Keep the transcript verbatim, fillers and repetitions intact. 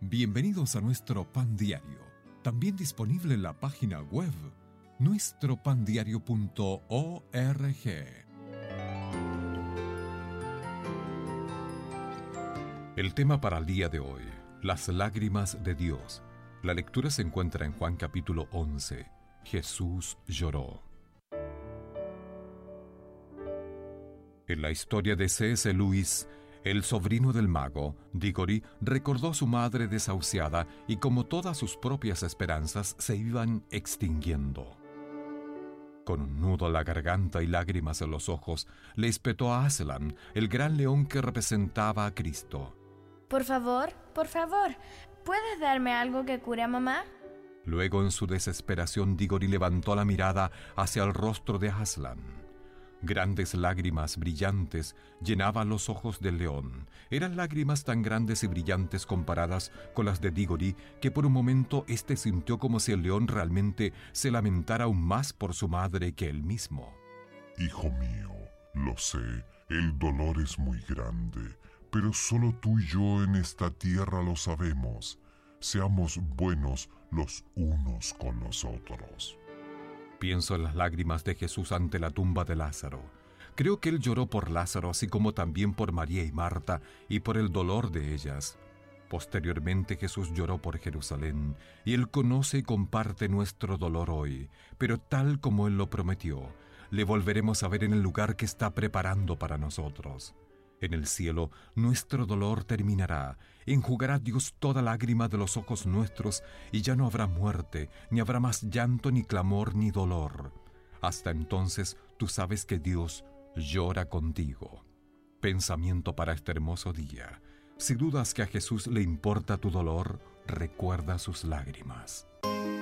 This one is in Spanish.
Bienvenidos a nuestro Pan Diario, también disponible en la página web nuestro pan diario punto org. El tema para el día de hoy, las lágrimas de Dios. La lectura se encuentra en Juan capítulo once. Jesús lloró. En la historia de C S Lewis, el sobrino del mago, Diggory, recordó a su madre desahuciada y como todas sus propias esperanzas se iban extinguiendo. Con un nudo en la garganta y lágrimas en los ojos, le espetó a Aslan, el gran león que representaba a Cristo. Por favor, por favor, ¿puedes darme algo que cure a mamá? Luego, en su desesperación, Diggory levantó la mirada hacia el rostro de Aslan. Grandes lágrimas brillantes llenaban los ojos del león. Eran lágrimas tan grandes y brillantes comparadas con las de Diggory que por un momento éste sintió como si el león realmente se lamentara aún más por su madre que él mismo. Hijo mío, lo sé, el dolor es muy grande, pero solo tú y yo en esta tierra lo sabemos. Seamos buenos los unos con los otros. Pienso en las lágrimas de Jesús ante la tumba de Lázaro. Creo que Él lloró por Lázaro, así como también por María y Marta, y por el dolor de ellas. Posteriormente Jesús lloró por Jerusalén, y Él conoce y comparte nuestro dolor hoy, pero tal como Él lo prometió, le volveremos a ver en el lugar que está preparando para nosotros. En el cielo, nuestro dolor terminará, enjugará Dios toda lágrima de los ojos nuestros, y ya no habrá muerte, ni habrá más llanto, ni clamor, ni dolor. Hasta entonces, tú sabes que Dios llora contigo. Pensamiento para este hermoso día. Si dudas que a Jesús le importa tu dolor, recuerda sus lágrimas.